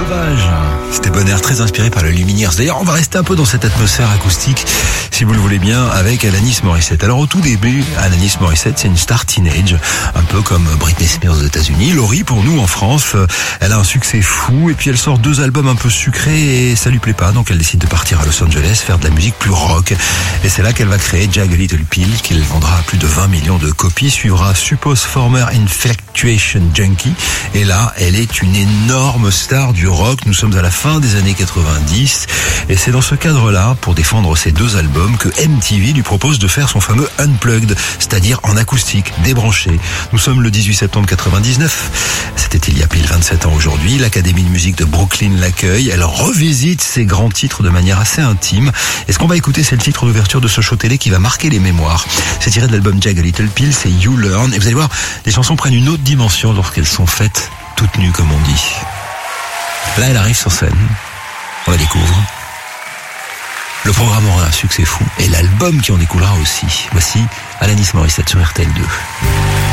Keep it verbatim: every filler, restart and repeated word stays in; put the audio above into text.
Sauvage. C'était bon air, très inspiré par le Lumineers. D'ailleurs, on va rester un peu dans cette atmosphère acoustique, si vous le voulez bien, avec Alanis Morissette. Alors, au tout début, Alanis Morissette, c'est une star teenage, un peu comme Britney Spears aux États-Unis. Laurie, pour nous, en France, elle a un succès fou, et puis elle sort deux albums un peu sucrés, et ça lui plaît pas, donc elle décide de partir à Los Angeles, faire de la musique plus rock. Et c'est là qu'elle va créer Jag a Little Pill, qu'il vendra à plus de vingt millions de copies. Suivra Suppose Former Infatuation Junkie, et là, elle est une énorme star du rock. Nous sommes à la fin des années quatre-vingt-dix, et c'est dans ce cadre-là, pour défendre ces deux albums, que M T V lui propose de faire son fameux Unplugged, c'est-à-dire en acoustique, débranché. Nous sommes le dix-huit septembre quatre-vingt-dix-neuf, c'était il y a pile vingt-sept ans aujourd'hui. L'Académie de musique de Brooklyn l'accueille, elle revisite ses grands titres de manière assez intime, et ce qu'on va écouter, c'est le titre d'ouverture de ce show télé qui va marquer les mémoires. C'est tiré de l'album Jag a Little Pill, c'est You Learn, et vous allez voir, les chansons prennent une autre dimension lorsqu'elles sont faites toutes nues, comme on dit. Là, elle arrive sur scène, on la découvre. Le programme aura un succès fou, et l'album qui en découlera aussi. Voici Alanis Morissette sur R T L deux.